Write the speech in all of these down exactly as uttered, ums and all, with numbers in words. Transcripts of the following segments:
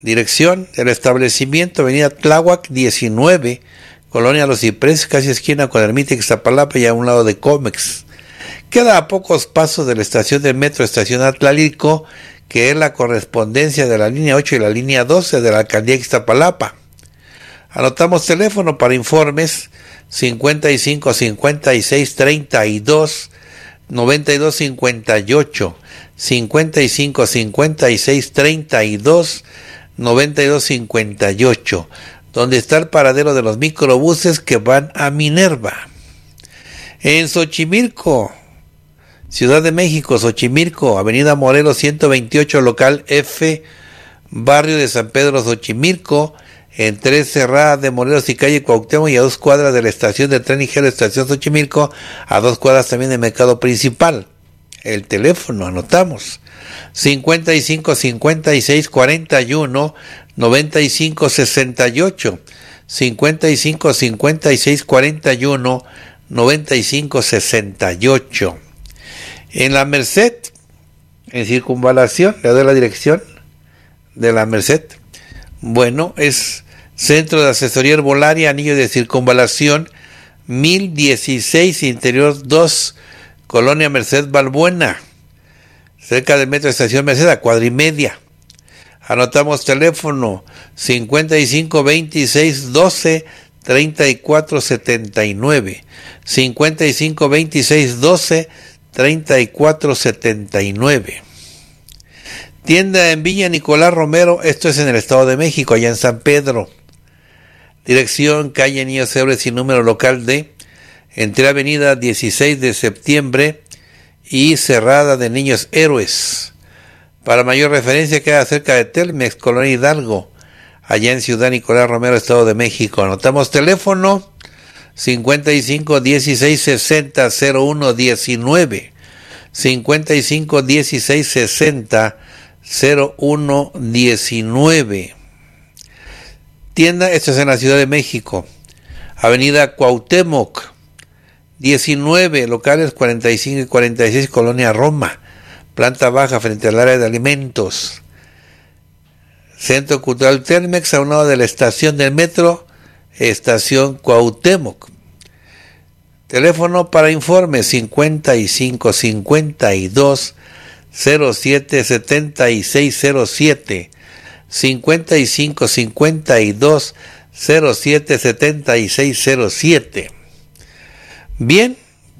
Dirección del establecimiento: Avenida Tláhuac diecinueve, Colonia Los Cipreses, casi esquina con Ermita Ixtapalapa y a un lado de Comex. Queda a pocos pasos de la estación del metro Estación Atlalico, que es la correspondencia de la línea ocho y la línea doce de la alcaldía Ixtapalapa. Anotamos teléfono para informes: cincuenta y cinco, cincuenta y seis, treinta y dos, noventa y dos cincuenta y ocho, cincuenta y cinco, cincuenta y seis, treinta y dos, noventa y dos cincuenta y ocho, donde está el paradero de los microbuses que van a Minerva. En Xochimilco, Ciudad de México, Xochimilco, Avenida Morelos ciento veintiocho, local F, barrio de San Pedro Xochimilco, entre Cerrada de Morelos y calle Cuauhtémoc, y a dos cuadras de la estación de tren ligero Estación Xochimilco, a dos cuadras también del mercado principal. El teléfono, anotamos: cincuenta y cinco, cincuenta y seis, cuarenta y uno, noventa y cinco sesenta y ocho, cincuenta y cinco, cincuenta y seis, cuarenta y uno, noventa y cinco sesenta y ocho. En la Merced, en Circunvalación, le doy la dirección de la Merced. Bueno, es Centro de Asesoría Herbolaria, Anillo de Circunvalación, mil dieciséis, Interior dos, Colonia Merced Balbuena, cerca del metro Estación Merced, a cuadra y media. Anotamos teléfono: cincuenta y cinco, veintiséis, doce, treinta y cuatro setenta y nueve, cincuenta y cinco, veintiséis, doce, treinta y cuatro setenta y nueve. Tienda en Villa Nicolás Romero, esto es en el Estado de México, allá en San Pedro. Dirección: calle Niños Héroes y número local D, entre avenida dieciséis de septiembre y Cerrada de Niños Héroes. Para mayor referencia, queda cerca de Telmex, Colonia Hidalgo, allá en Ciudad Nicolás Romero, Estado de México. Anotamos teléfono: cincuenta y cinco, dieciséis, sesenta, cero uno diecinueve, cincuenta y cinco, dieciséis, sesenta, cero uno diecinueve. Tienda, esto es en la Ciudad de México, Avenida Cuauhtémoc diecinueve, locales cuarenta y cinco y cuarenta y seis, Colonia Roma, planta baja frente al área de alimentos. Centro Cultural Telmex, a un lado de la estación del metro, Estación Cuauhtémoc. Teléfono para informes: cincuenta y cinco, cincuenta y dos, cero siete, setenta y seis cero siete, cincuenta y cinco, cincuenta y dos, cero siete, setenta y seis cero siete. Bien,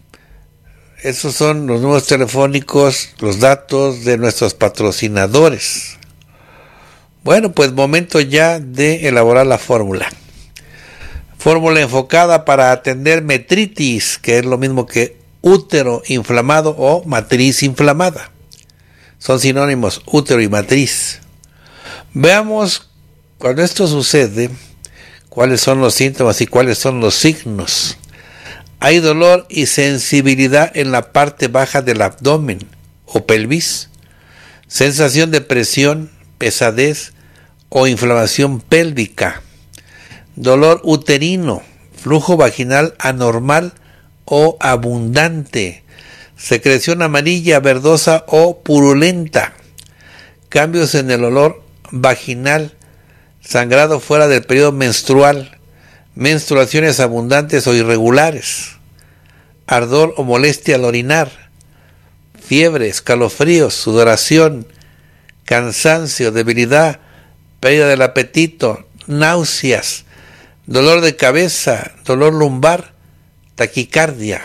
esos son los números telefónicos, los datos de nuestros patrocinadores. Bueno, pues momento ya de elaborar la fórmula. Fórmula enfocada para atender metritis, que es lo mismo que útero inflamado o matriz inflamada. Son sinónimos, útero y matriz. Veamos, cuando esto sucede, cuáles son los síntomas y cuáles son los signos. Hay dolor y sensibilidad en la parte baja del abdomen o pelvis, sensación de presión, pesadez o inflamación pélvica, dolor uterino, flujo vaginal anormal o abundante, secreción amarilla, verdosa o purulenta, cambios en el olor vaginal, sangrado fuera del periodo menstrual, menstruaciones abundantes o irregulares, ardor o molestia al orinar, fiebre, escalofríos, sudoración, cansancio, debilidad, pérdida del apetito, náuseas, dolor de cabeza, dolor lumbar, taquicardia.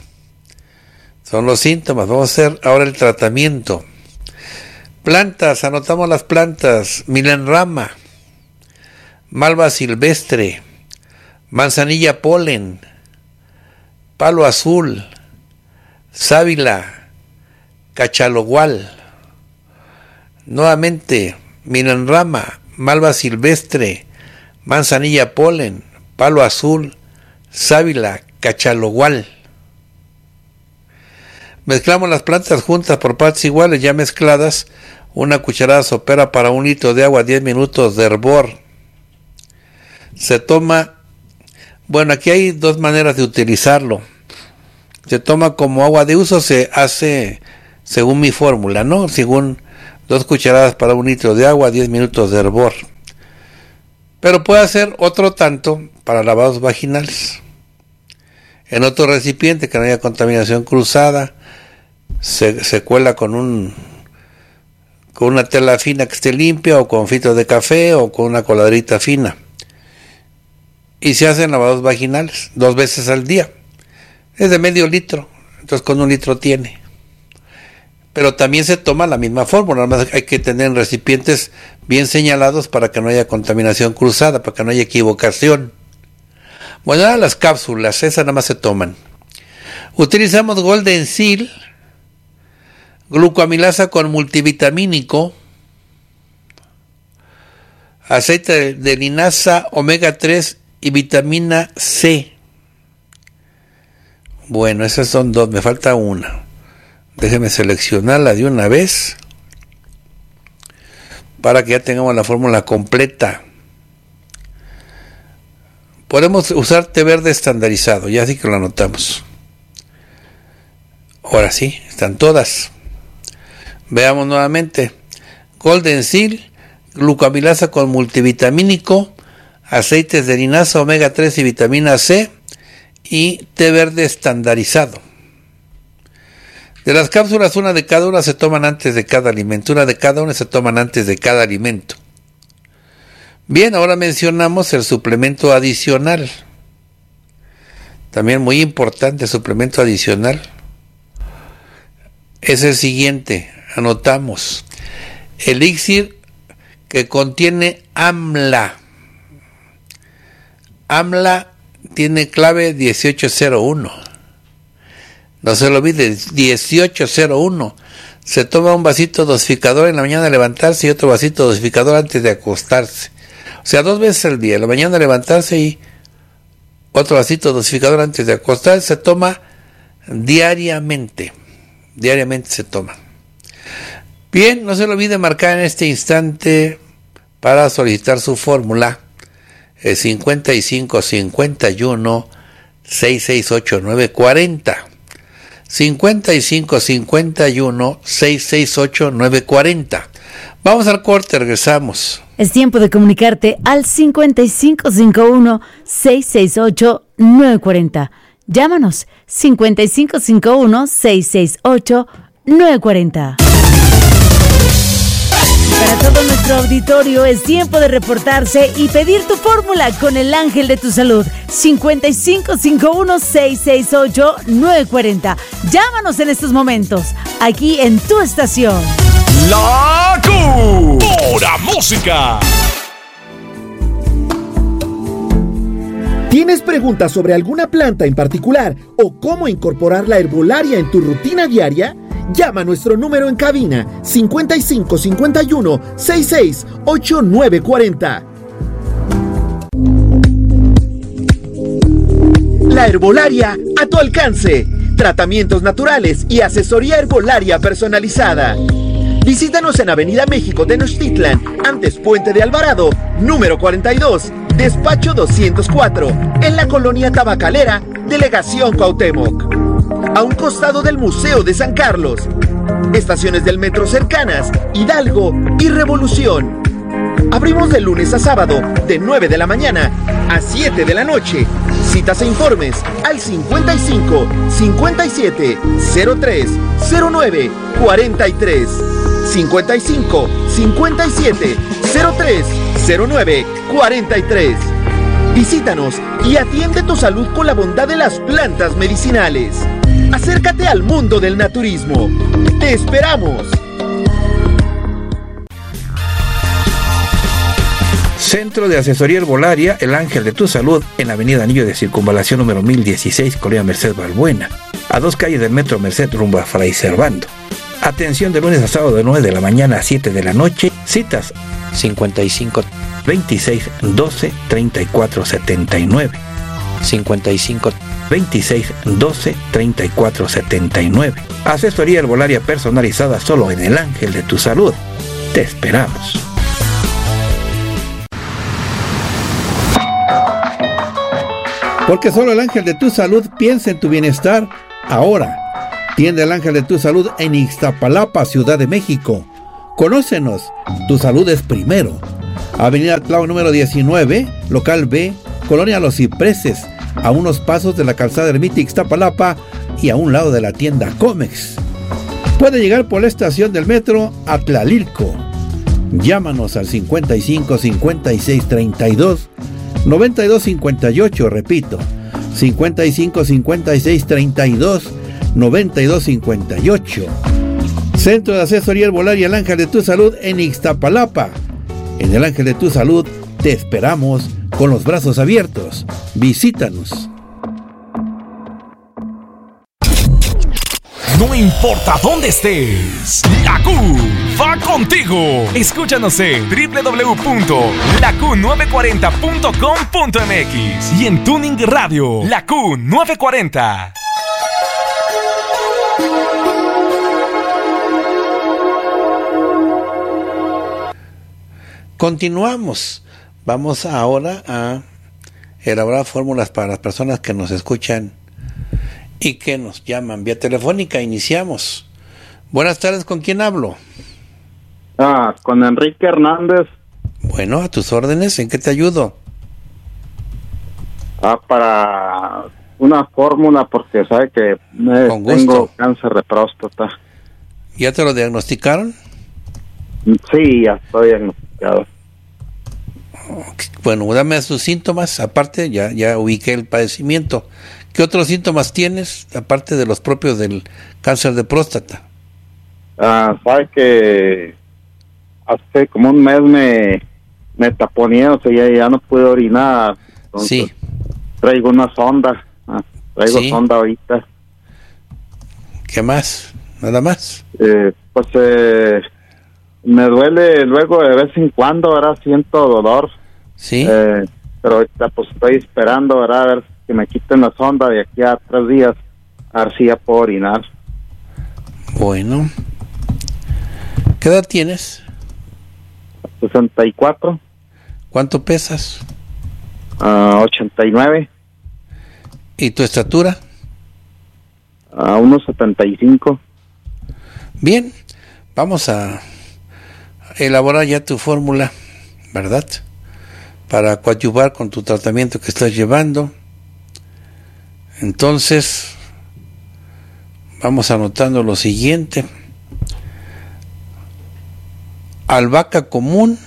Son los síntomas. Vamos a hacer ahora el tratamiento. Plantas, anotamos las plantas: milenrama, malva silvestre, manzanilla polen, palo azul, sábila, cachalogual. Nuevamente: milenrama, malva silvestre, manzanilla polen, palo azul, sábila, cachalogual. Mezclamos las plantas juntas por partes iguales, ya mezcladas, una cucharada sopera para un litro de agua, diez minutos de hervor. Se toma, bueno, aquí hay dos maneras de utilizarlo. Se toma como agua de uso, se hace según mi fórmula, ¿no? Según dos cucharadas para un litro de agua, diez minutos de hervor. Pero puede hacer otro tanto para lavados vaginales. En otro recipiente que no haya contaminación cruzada, se, se cuela con un con una tela fina que esté limpia, o con filtro de café, o con una coladrita fina. Y se hacen lavados vaginales dos veces al día. Es de medio litro, entonces con un litro tiene. Pero también se toma la misma fórmula, nada más hay que tener recipientes bien señalados para que no haya contaminación cruzada, para que no haya equivocación. Bueno, ahora las cápsulas, esas nada más se toman. Utilizamos Golden Seal, glucoamilasa con multivitamínico, aceite de linaza, omega tres y vitamina C. Bueno, esas son dos, me falta una. Déjeme seleccionarla de una vez para que ya tengamos la fórmula completa. Podemos usar té verde estandarizado, ya sí que lo anotamos. Ahora sí, están todas. Veamos nuevamente. Golden Seal, glucoamilasa con multivitamínico, aceites de linaza, omega tres y vitamina C, y té verde estandarizado. De las cápsulas, una de cada una se toman antes de cada alimento, una de cada una se toman antes de cada alimento. Bien, ahora mencionamos el suplemento adicional. También muy importante el suplemento adicional. Es el siguiente, anotamos. Elixir que contiene AMLA. AMLA tiene clave dieciocho cero uno. No se lo olvide, dieciocho cero uno. Se toma un vasito dosificador en la mañana de levantarse y otro vasito dosificador antes de acostarse. O sea, dos veces al día, en la mañana levantarse y otro vasito dosificador antes de acostarse. Se toma diariamente. Diariamente se toma. Bien, no se lo olvide marcar en este instante para solicitar su fórmula. El cincuenta y cinco cincuenta y uno seiscientos sesenta y ocho nueve cuarenta. cincuenta y cinco cincuenta y uno seiscientos sesenta y ocho nueve cuarenta. Vamos al corte, regresamos. Es tiempo de comunicarte al cincuenta y cinco cincuenta y uno seiscientos sesenta y ocho nueve cuarenta. Llámanos cincuenta y cinco cincuenta y uno seiscientos sesenta y ocho nueve cuarenta. Para todo nuestro auditorio es tiempo de reportarse y pedir tu fórmula con el ángel de tu salud. cincuenta y cinco cincuenta y uno seiscientos sesenta y ocho nueve cuarenta. Llámanos en estos momentos, aquí en tu estación. La Q. Pura música. ¿Tienes preguntas sobre alguna planta en particular o cómo incorporar la herbolaria en tu rutina diaria? Llama a nuestro número en cabina cincuenta y cinco cincuenta y uno sesenta y seis ochenta y nueve cuarenta. La herbolaria a tu alcance. Tratamientos naturales y asesoría herbolaria personalizada. Visítanos en Avenida México Tenochtitlan, antes Puente de Alvarado, número cuarenta y dos, despacho doscientos cuatro, en la colonia Tabacalera, Delegación Cuauhtémoc. A un costado del Museo de San Carlos. Estaciones del metro cercanas, Hidalgo y Revolución. Abrimos de lunes a sábado, de nueve de la mañana a siete de la noche. Citas e informes al cincuenta y cinco cincuenta y siete cero tres cero nueve cuarenta y tres. cincuenta y cinco cincuenta y siete cero tres cero nueve cuarenta y tres. Visítanos y atiende tu salud con la bondad de las plantas medicinales. Acércate al mundo del naturismo. ¡Te esperamos! Centro de Asesoría Herbolaria, El Ángel de tu Salud, en Avenida Anillo de Circunvalación número mil dieciséis, Colonia Merced Balbuena, a dos calles del Metro Merced rumbo a Fray Servando. Atención de lunes a sábado de nueve de la mañana a siete de la noche. Citas cincuenta y cinco veintiséis doce treinta y cuatro setenta y nueve. cincuenta y cinco veintiséis doce treinta y cuatro setenta y nueve. Asesoría herbolaria personalizada solo en El Ángel de tu Salud. Te esperamos. Porque solo El Ángel de tu Salud piensa en tu bienestar ahora. Tienda El Ángel de tu Salud en Ixtapalapa, Ciudad de México. Conócenos, tu salud es primero. Avenida Tláhuac número diecinueve, local B, Colonia Los Cipreses, a unos pasos de la calzada Ermita Ixtapalapa y a un lado de la tienda Comex. Puede llegar por la estación del metro a Tlalilco. Llámanos al cincuenta y cinco, cincuenta y seis, treinta y dos, noventa y dos, cincuenta y ocho, repito, cincuenta y cinco, cincuenta y seis, treinta y dos, noventa y dos, cincuenta y ocho. Centro de Asesoría Herbolaria El Ángel de tu Salud en Ixtapalapa. En El Ángel de tu Salud te esperamos con los brazos abiertos. Visítanos. No importa dónde estés, la Q va contigo. Escúchanos en doble u doble u doble u punto la q nueve cuarenta punto com punto m x y en Tuning Radio, La Q nueve cuarenta. Continuamos. Vamos ahora a elaborar fórmulas para las personas que nos escuchan y que nos llaman vía telefónica. Iniciamos. Buenas tardes, ¿con quién hablo? Ah, con Enrique Hernández. Bueno, a tus órdenes, ¿en qué te ayudo? Ah, para una fórmula, porque sabe que me Con tengo gusto. cáncer de próstata. ¿Ya te lo diagnosticaron? Sí, ya estoy diagnosticado. Bueno, dame sus síntomas, aparte ya, ya ubiqué el padecimiento. ¿Qué otros síntomas tienes, aparte de los propios del cáncer de próstata? Ah, sabe que hace como un mes me, me taponeé, o sea, ya, ya no pude orinar. Entonces, Sí. traigo una sonda. Ah, traigo Sí. sonda ahorita. ¿Qué más? ¿Nada más? Eh, pues eh, me duele luego de vez en cuando, ahora siento dolor. Sí. Eh, pero ahorita pues estoy esperando, ¿verdad? A ver que me quiten la sonda de aquí a tres días, a ver si ya puedo orinar. Bueno. ¿Qué edad tienes? sesenta y cuatro, ¿Cuánto pesas? uh, ochenta y nueve, ¿Y tu estatura? a uh, unos setenta y cinco. Bien, vamos a elaborar ya tu fórmula, ¿verdad? Para coadyuvar con tu tratamiento que estás llevando. Entonces, vamos anotando lo siguiente. Albahaca común,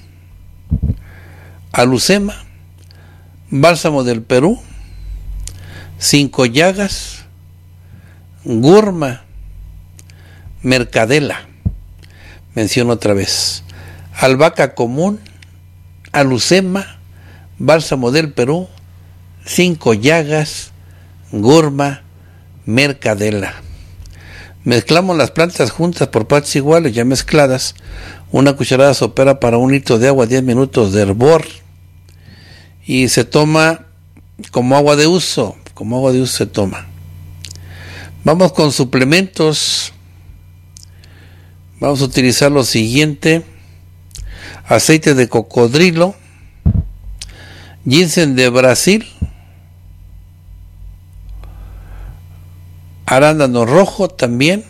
alucema, bálsamo del Perú, cinco llagas, gurma, mercadela. Menciono otra vez. Albahaca común, alucema, bálsamo del Perú, cinco llagas, gurma, mercadela. Mezclamos las plantas juntas por partes iguales, ya mezcladas. Una cucharada sopera para un litro de agua, diez minutos de hervor. Y se toma como agua de uso, como agua de uso se toma. Vamos con suplementos. Vamos a utilizar lo siguiente: aceite de cocodrilo, ginseng de Brasil, arándano rojo también,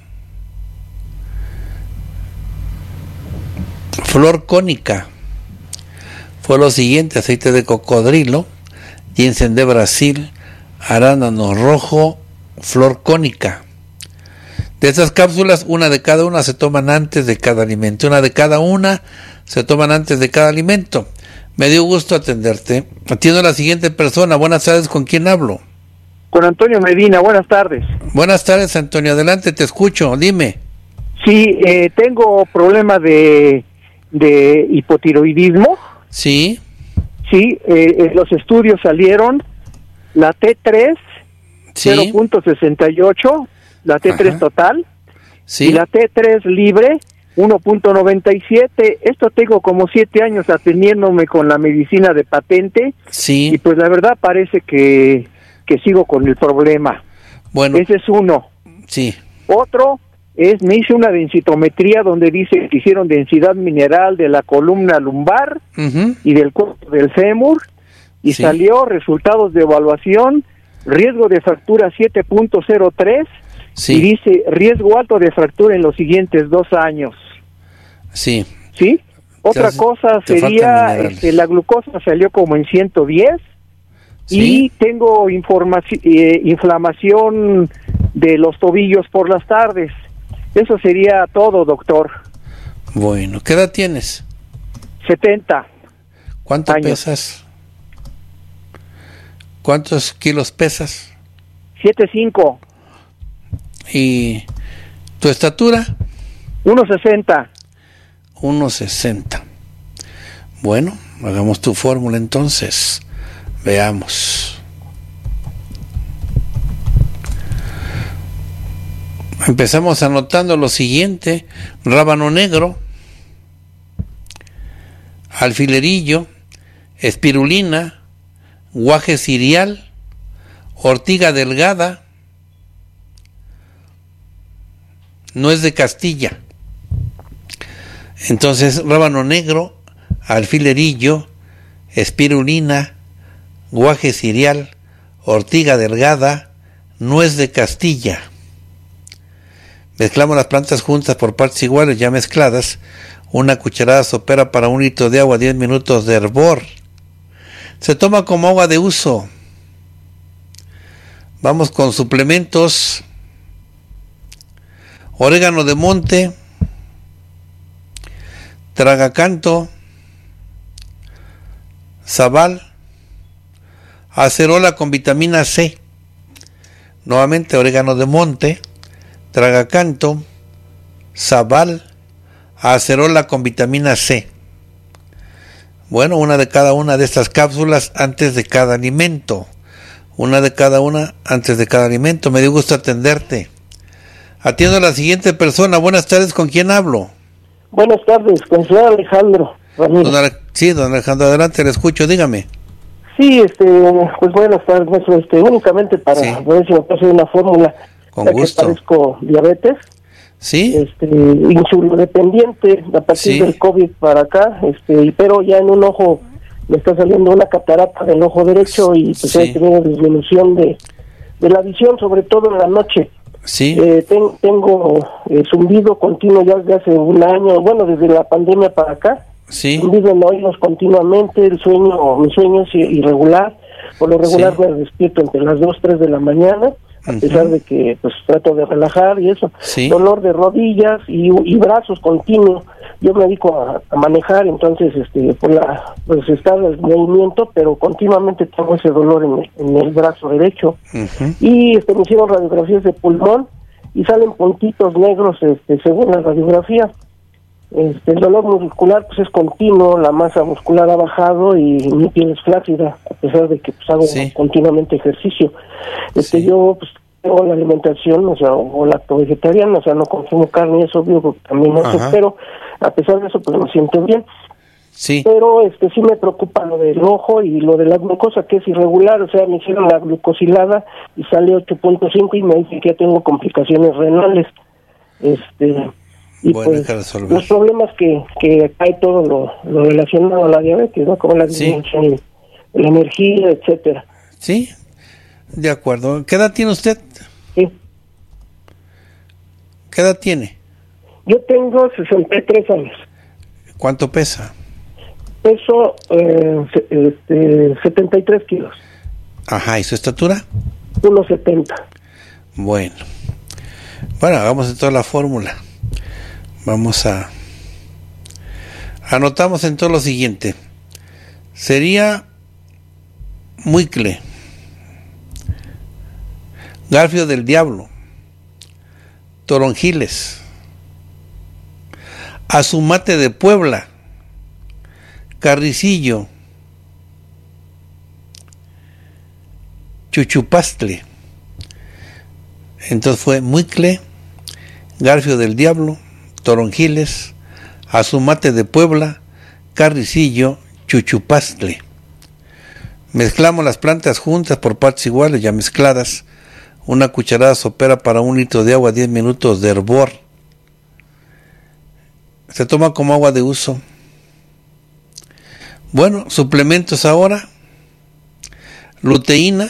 flor cónica. Fue lo siguiente: aceite de cocodrilo, ginseng de Brasil, arándano rojo, flor cónica. De estas cápsulas, una de cada una se toman antes de cada alimento. Una de cada una se toman antes de cada alimento. Me dio gusto atenderte. Atiendo a la siguiente persona. Buenas tardes, ¿con quién hablo? Con Antonio Medina, buenas tardes. Buenas tardes, Antonio. Adelante, te escucho. Dime. Sí, eh, tengo problema de, de hipotiroidismo. Sí. Sí, eh, los estudios salieron la T tres, Sí. cero punto sesenta y ocho, la T tres Ajá. total, Sí. y la T tres libre, uno punto noventa y siete. Esto tengo como siete años atendiéndome con la medicina de patente, y Sí. pues la verdad parece que, que sigo con el problema. Bueno, Ese es uno. sí. Otro es, me hice una densitometría donde dice que hicieron densidad mineral de la columna lumbar Ujú. y del cuerpo del fémur, y Sí. salió resultados de evaluación, riesgo de fractura siete punto cero tres, y Sí. dice riesgo alto de fractura en los siguientes dos años. Sí. ¿Sí? Otra Te- cosa te faltan sería, minerales. este, la glucosa salió como en ciento diez Sí. y tengo informaci- eh, inflamación de los tobillos por las tardes. Eso sería todo, doctor. Bueno, ¿qué edad tienes? setenta. ¿Cuánto Años. pesas? ¿Cuántos kilos pesas? siete cinco. ¿Y tu estatura? uno sesenta. uno sesenta. Bueno, hagamos tu fórmula entonces. Veamos. Empezamos anotando lo siguiente: rábano negro, alfilerillo, espirulina, guaje cirial, ortiga delgada, nuez de Castilla. Entonces, rábano negro, alfilerillo, espirulina, guaje cirial, ortiga delgada, nuez de Castilla. Mezclamos las plantas juntas por partes iguales, ya mezcladas. Una cucharada sopera para un litro de agua, diez minutos de hervor. Se toma como agua de uso. Vamos con suplementos: orégano de monte, tragacanto, sabal, acerola con vitamina C. Nuevamente, orégano de monte, tragacanto, sabal, acerola con vitamina C. Bueno, una de cada una de estas cápsulas antes de cada alimento. Una de cada una antes de cada alimento. Me dio gusto atenderte. Atiendo a la siguiente persona. Buenas tardes, ¿con quién hablo? Buenas tardes, con el señor Alejandro Ramírez. Don Ale- sí, don Alejandro, adelante, le escucho, dígame. Sí, este, pues buenas tardes, maestro. Este, únicamente para Sí. ver si me puede hacer una fórmula. Con ya gusto. que padezco diabetes, ¿Sí? este, insulinodependiente a partir Sí. del COVID para acá, este, y- pero ya en un ojo me está saliendo una catarata del ojo derecho y pues Sí. he tenido disminución de, de la visión, sobre todo en la noche. Sí. Eh, ten- tengo eh, zumbido continuo ya desde hace un año, bueno, desde la pandemia para acá. Sí. Zumbido en oídos continuamente, el sueño, mi sueño es irregular. Por lo regular Sí. me despierto entre las dos, tres de la mañana, a Ujú. pesar de que pues trato de relajar y eso. Sí. Dolor de rodillas y, y brazos continuo. Yo me dedico a, a manejar, entonces este por la pues está el movimiento, pero continuamente tengo ese dolor en el, en el brazo derecho. Ujú. Y este me hicieron radiografías de pulmón y salen puntitos negros este según la radiografía. Este, el dolor muscular pues es continuo, la masa muscular ha bajado y mi piel es flácida, a pesar de que pues hago Sí. continuamente ejercicio. Este, Sí. yo pues tengo la alimentación, o sea, o lacto vegetariana, o sea, no consumo carne, eso obvio, también eso, Ajá. pero a pesar de eso pues me siento bien. Sí. Pero este sí me preocupa lo del ojo y lo de la glucosa, que es irregular, o sea, me hicieron la glucosilada y sale ocho punto cinco y me dicen que ya tengo complicaciones renales. Este y Bueno, hay pues que resolver. los problemas que, que hay todo lo, lo relacionado a la diabetes, ¿no? Como la Sí. disminución en la energía, etcétera. Sí. De acuerdo. ¿Qué edad tiene usted? Sí. ¿Qué edad tiene? Yo tengo sesenta y tres años. ¿Cuánto pesa? Peso eh, se- este, setenta y tres kilos, Ajá, ¿y su estatura? uno setenta. Bueno. Bueno, hagamos entonces la fórmula. Vamos a... Anotamos entonces lo siguiente. Sería muicle, garfio del diablo, toronjiles, azumate de Puebla, carricillo, chuchupastle. Entonces fue muicle, garfio del diablo, toronjiles, azumate de Puebla, carricillo, chuchupastle. Mezclamos las plantas juntas por partes iguales, ya mezcladas. Una cucharada sopera para un litro de agua, diez minutos de hervor. Se toma como agua de uso. Bueno, suplementos ahora: luteína,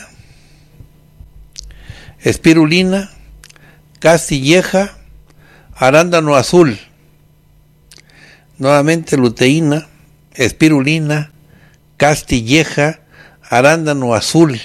espirulina, castilleja, arándano azul. nuevamente luteína, espirulina, castilleja, arándano azul.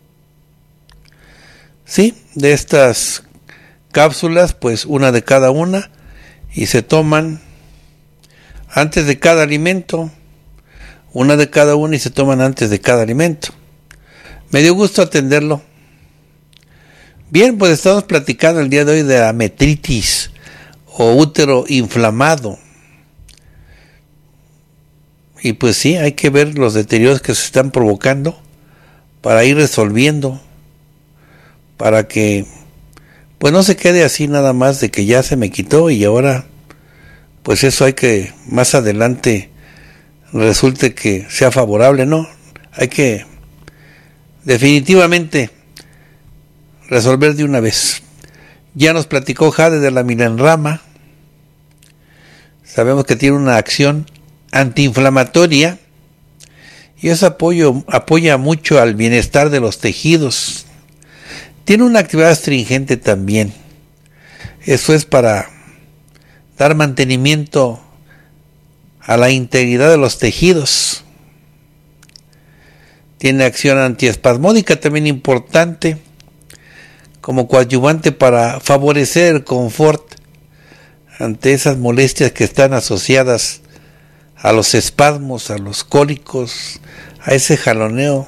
Sí, de estas cápsulas, pues una de cada una, y se toman antes de cada alimento, una de cada una y se toman antes de cada alimento. Me dio gusto atenderlo. Bien, pues estamos platicando el día de hoy de la metritis o útero inflamado. Y pues sí, hay que ver los deterioros que se están provocando para ir resolviendo, para que pues no se quede así nada más de que ya se me quitó y ahora pues eso hay que más adelante resulte que sea favorable. No, hay que definitivamente resolver de una vez. Ya nos platicó Jade de la milenrama. Sabemos que tiene una acción antiinflamatoria y eso apoyo, apoya mucho al bienestar de los tejidos. Tiene una actividad astringente también. Eso es para dar mantenimiento a la integridad de los tejidos. Tiene acción antiespasmódica también importante, como coadyuvante para favorecer el confort ante esas molestias que están asociadas a los espasmos, a los cólicos, a ese jaloneo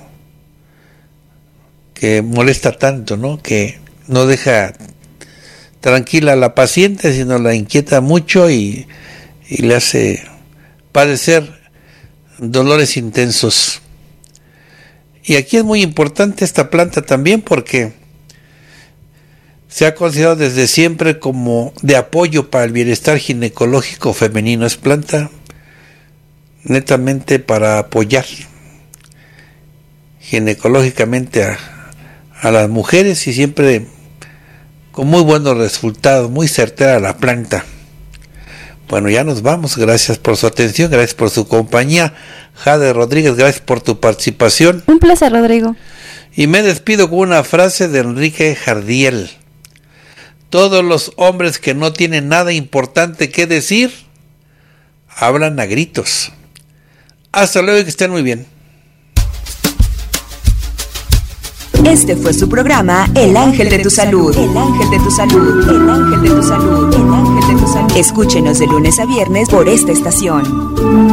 que molesta tanto, ¿no? Que no deja tranquila a la paciente, sino la inquieta mucho y, y le hace padecer dolores intensos. Y aquí es muy importante esta planta también porque se ha considerado desde siempre como de apoyo para el bienestar ginecológico femenino. Es planta netamente para apoyar ginecológicamente a, a las mujeres y siempre con muy buenos resultados, muy certera la planta. Bueno, ya nos vamos. Gracias por su atención, gracias por su compañía. Jade Rodríguez, gracias por tu participación. Un placer, Rodrigo. Y me despido con una frase de Enrique Jardiel. Todos los hombres que no tienen nada importante que decir, hablan a gritos. Hasta luego y que estén muy bien. Este fue su programa El Ángel de tu Salud. El Ángel de tu Salud. El Ángel de tu Salud. El Ángel de tu Salud. Escúchenos de lunes a viernes por esta estación.